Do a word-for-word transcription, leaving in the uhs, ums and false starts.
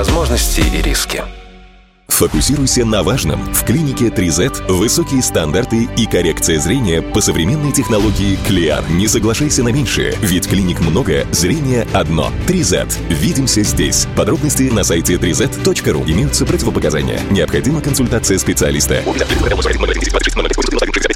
Возможности и риски. Фокусируйся на важном. В клинике три зет высокие стандарты и коррекция зрения по современной технологии Клиар. Не соглашайся на меньшее, ведь клиник много, зрение одно. три зет. Видимся здесь. Подробности на сайте три зет точка ру. Имеются противопоказания. Необходима консультация специалиста.